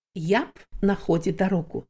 Яп находит дорогу.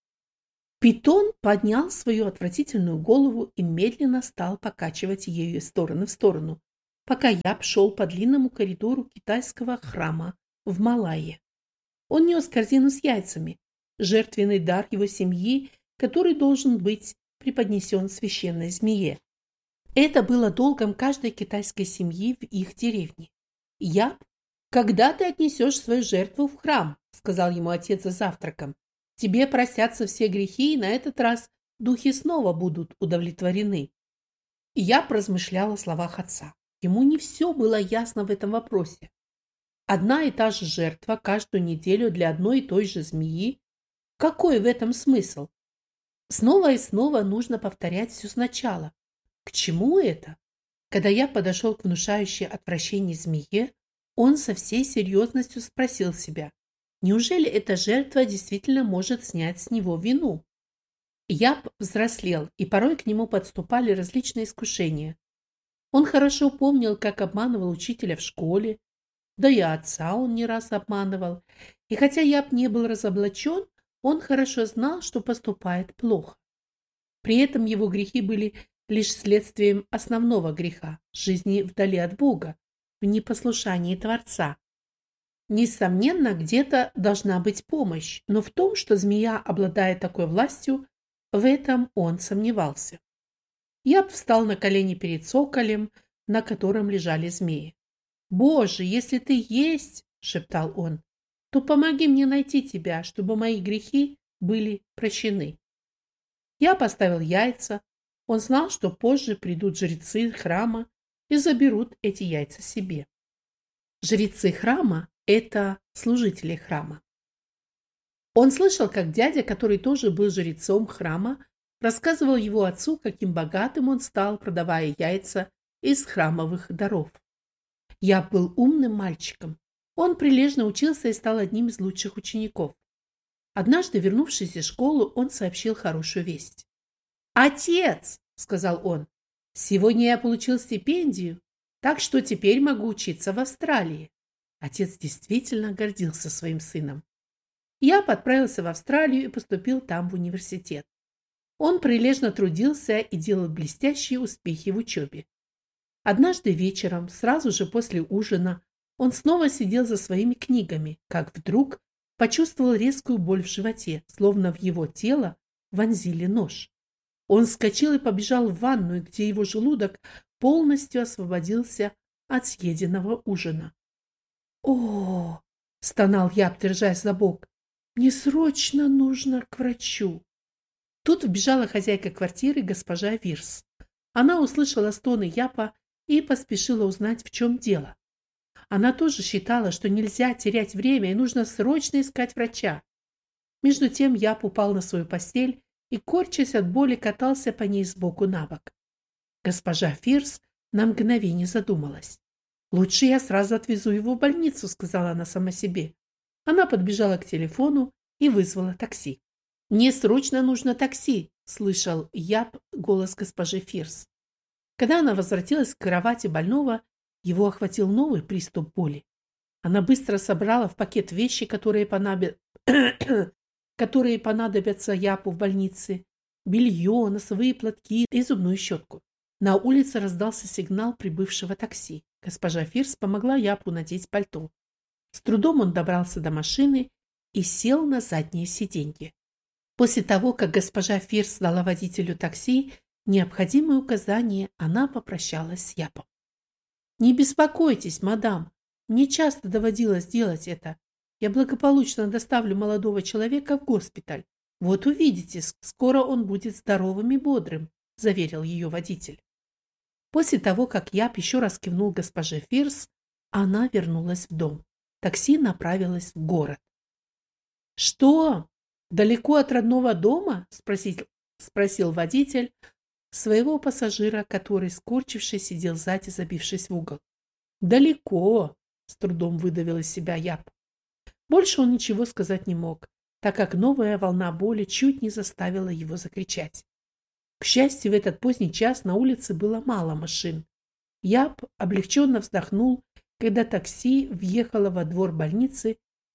Питон поднял свою отвратительную голову и медленно стал покачивать ею из стороны в сторону, пока Яп шел по длинному коридору китайского храма в Малайе. Он нес корзину с яйцами, жертвенный дар его семьи, который должен быть преподнесен священной змее. Это было долгом каждой китайской семьи в их деревне. Яп, когда ты отнесешь свою жертву в храм, сказал ему отец за завтраком, тебе простятся все грехи, и на этот раз духи снова будут удовлетворены. Яп размышлял о словах отца. Ему не все было ясно в этом вопросе. Одна и та же жертва каждую неделю для одной и той же змеи. Какой в этом смысл? Снова и снова нужно повторять все сначала. К чему это? Когда я подошел к внушающей отвращение змее, он со всей серьезностью спросил себя, неужели эта жертва действительно может снять с него вину? Яп взрослел, и порой к нему подступали различные искушения. Он хорошо помнил, как обманывал учителя в школе, да и отца он не раз обманывал. И хотя Яп не был разоблачен, он хорошо знал, что поступает плохо. При этом его грехи были лишь следствием основного греха – жизни вдали от Бога, в непослушании Творца. Несомненно, где-то должна быть помощь, но в том, что змея обладает такой властью, в этом он сомневался. Яп встал на колени перед цоколем, на котором лежали змеи. «Боже, если ты есть, — шептал он, — то помоги мне найти тебя, чтобы мои грехи были прощены». Я поставил яйца. Он знал, что позже придут жрецы храма и заберут эти яйца себе. Жрецы храма – это служители храма. Он слышал, как дядя, который тоже был жрецом храма, рассказывал его отцу, каким богатым он стал, продавая яйца из храмовых даров. Я был умным мальчиком. Он прилежно учился и стал одним из лучших учеников. Однажды, вернувшись из школы, он сообщил хорошую весть. «Отец!» – сказал он. «Сегодня я получил стипендию, так что теперь могу учиться в Австралии». Отец действительно гордился своим сыном. Я отправился в Австралию и поступил там в университет. Он прилежно трудился и делал блестящие успехи в учебе. Однажды вечером, сразу же после ужина, он снова сидел за своими книгами, как вдруг почувствовал резкую боль в животе, словно в его тело вонзили нож. Он вскочил и побежал в ванную, где его желудок полностью освободился от съеденного ужина. «О!» – стонал я, держась за бок. «Мне срочно нужно к врачу!» Тут вбежала хозяйка квартиры, госпожа Вирс. Она услышала стоны Япа и поспешила узнать, в чем дело. Она тоже считала, что нельзя терять время и нужно срочно искать врача. Между тем Яп упал на свою постель и, корчась от боли, катался по ней сбоку на бок. Госпожа Фирс на мгновение задумалась. «Лучше я сразу отвезу его в больницу», — сказала она сама себе. Она подбежала к телефону и вызвала такси. «Мне срочно нужно такси», — слышал Яп голос госпожи Фирс. Когда она возвратилась к кровати больного, его охватил новый приступ боли. Она быстро собрала в пакет вещи, которые понадобятся Япу в больнице: белье, носовые платки и зубную щетку. На улице раздался сигнал прибывшего такси. Госпожа Фирс помогла Япу надеть пальто. С трудом он добрался до машины и сел на заднее сиденье. После того, как госпожа Фирс дала водителю такси необходимые указания, она попрощалась с Япом. «Не беспокойтесь, мадам, мне часто доводилось делать это. Я благополучно доставлю молодого человека в госпиталь. Вот увидите, скоро он будет здоровым и бодрым», – заверил ее водитель. После того, как Яп еще раз кивнул госпоже Фирс, она вернулась в дом. Такси направилось в город. «Что? Далеко от родного дома?» – спросил водитель своего пассажира, который, скорчившись, сидел сзади, забившись в угол. «Далеко», – с трудом выдавил из себя Яп. Больше он ничего сказать не мог, так как новая волна боли чуть не заставила его закричать. К счастью, в этот поздний час на улице было мало машин. Яп облегченно вздохнул, когда такси въехало во двор больницы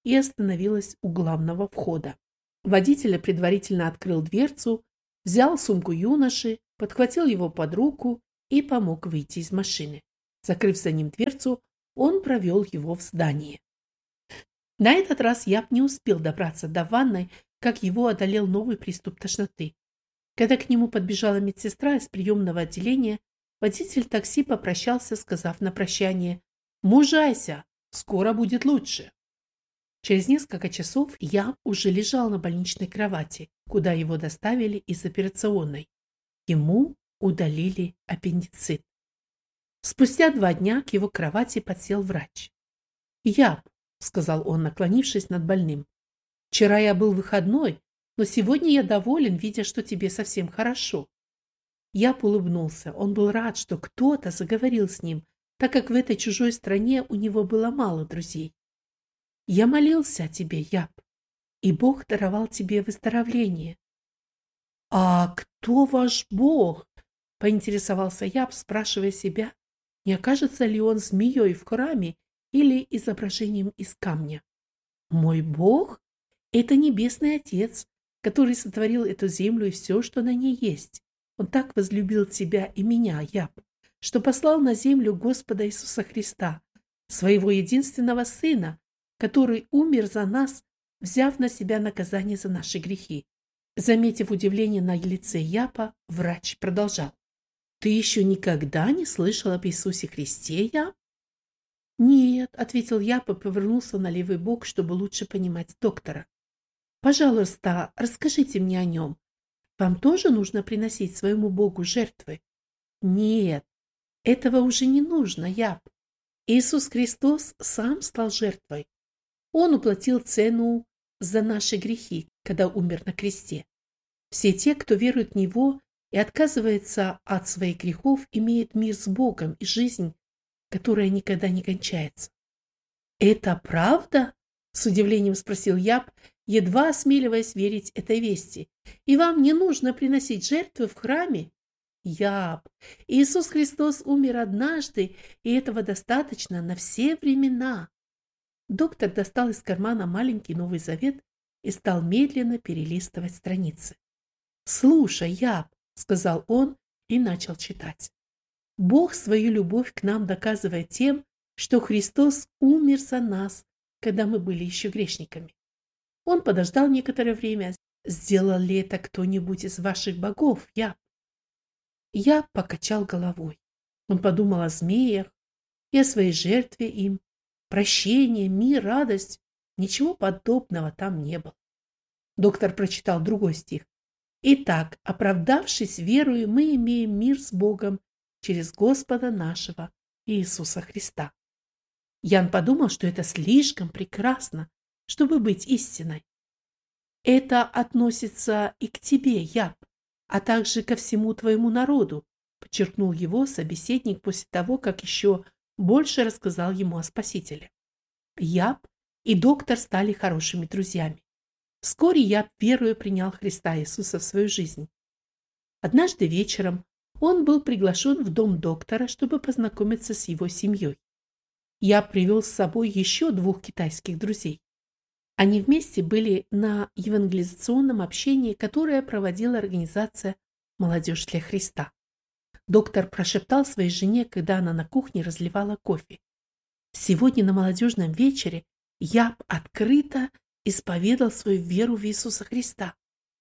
и остановилась у главного входа. Водитель предварительно открыл дверцу, взял сумку юноши, подхватил его под руку и помог выйти из машины. Закрыв за ним дверцу, он провел его в здание. На этот раз Яп не успел добраться до ванной, как его одолел новый приступ тошноты. Когда к нему подбежала медсестра из приемного отделения, водитель такси попрощался, сказав на прощание: «Мужайся, скоро будет лучше». Через несколько часов Яп уже лежал на больничной кровати, куда его доставили из операционной. Ему удалили аппендицит. Спустя 2 дня к его кровати подсел врач. «Яп», — сказал он, наклонившись над больным, — «вчера я был выходной, но сегодня я доволен, видя, что тебе совсем хорошо». Яп улыбнулся. Он был рад, что кто-то заговорил с ним, так как в этой чужой стране у него было мало друзей. «Я молился о тебе, Яп, и Бог даровал тебе выздоровление». «А кто ваш Бог?» — поинтересовался Яп, спрашивая себя, не окажется ли он змеей в храме или изображением из камня. «Мой Бог — это Небесный Отец, который сотворил эту землю и все, что на ней есть. Он так возлюбил тебя и меня, Яп, что послал на землю Господа Иисуса Христа, своего единственного Сына, который умер за нас, взяв на себя наказание за наши грехи». Заметив удивление на лице Япа, врач продолжал: «Ты еще никогда не слышал об Иисусе Христе, Яп?» «Нет», — ответил Яп и повернулся на левый бок, чтобы лучше понимать доктора. «Пожалуйста, расскажите мне о нем. Вам тоже нужно приносить своему Богу жертвы?» «Нет, этого уже не нужно, Яп. Иисус Христос сам стал жертвой. Он уплатил цену за наши грехи, когда умер на кресте. Все те, кто верует в Него и отказывается от своих грехов, имеют мир с Богом и жизнь, которая никогда не кончается». «Это правда?» — с удивлением спросил Яп, едва осмеливаясь верить этой вести. «И вам не нужно приносить жертвы в храме?» «Яп, Иисус Христос умер однажды, и этого достаточно на все времена». Доктор достал из кармана маленький Новый Завет и стал медленно перелистывать страницы. «Слушай, Яп», — сказал он и начал читать. «Бог свою любовь к нам доказывает тем, что Христос умер за нас, когда мы были еще грешниками. Он подождал некоторое время. Сделал ли это кто-нибудь из ваших богов, Яп?» Яп покачал головой. Он подумал о змеях и о своей жертве им. Прощение, мир, радость — ничего подобного там не было. Доктор прочитал другой стих. «Итак, оправдавшись верою, мы имеем мир с Богом через Господа нашего Иисуса Христа». Ян подумал, что это слишком прекрасно, чтобы быть истиной. «Это относится и к тебе, Яп, а также ко всему твоему народу», подчеркнул его собеседник после того, как еще больше рассказал ему о Спасителе. Яп и доктор стали хорошими друзьями. Вскоре Яп верою принял Христа Иисуса в свою жизнь. Однажды вечером он был приглашен в дом доктора, чтобы познакомиться с его семьей. Яп привел с собой еще 2 китайских друзей. Они вместе были на евангелизационном общении, которое проводила организация «Молодежь для Христа». Доктор прошептал своей жене, когда она на кухне разливала кофе: «Сегодня на молодежном вечере Яп открыто исповедал свою веру в Иисуса Христа».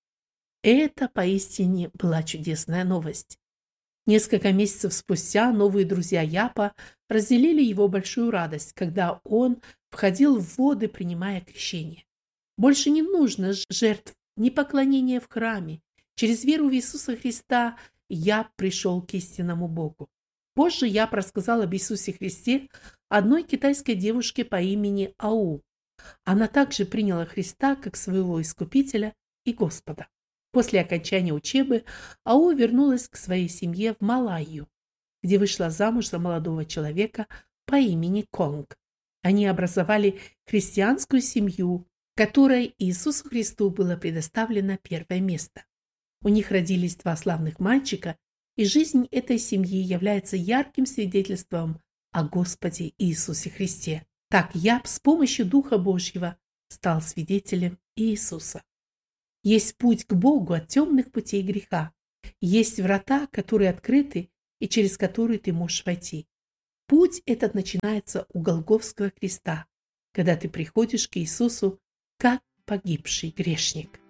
Это поистине была чудесная новость. Несколько месяцев спустя новые друзья Япа разделили его большую радость, когда он входил в воды, принимая крещение. Больше не нужно жертв, ни поклонения в храме. Через веру в Иисуса Христа Яп пришел к истинному Богу. Позже Яп рассказал об Иисусе Христе одной китайской девушке по имени Ау. Она также приняла Христа как своего Искупителя и Господа. После окончания учебы Ау вернулась к своей семье в Малайю, где вышла замуж за молодого человека по имени Конг. Они образовали христианскую семью, которой Иисусу Христу было предоставлено первое место. У них родились 2 славных мальчика, и жизнь этой семьи является ярким свидетельством о Господе Иисусе Христе. Так Яп с помощью Духа Божьего стал свидетелем Иисуса. Есть путь к Богу от темных путей греха. Есть врата, которые открыты и через которые ты можешь войти. Путь этот начинается у Голгофского креста, когда ты приходишь к Иисусу как погибший грешник.